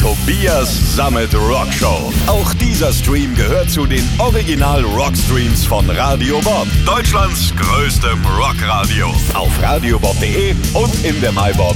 Tobias Sammet Rockshow. Auch dieser Stream gehört zu den Original Rockstreams von Radio Bob, Deutschlands größtem Rockradio. Auf radiobob.de und in der MyBob